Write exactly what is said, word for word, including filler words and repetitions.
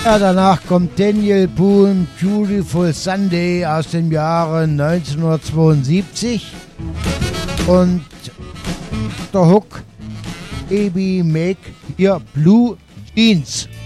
Ja, danach kommt Daniel Boone, Beautiful Sunday aus dem Jahre neunzehnhundertzweiundsiebzig und der Hook, Baby Make Your Blue Jeans.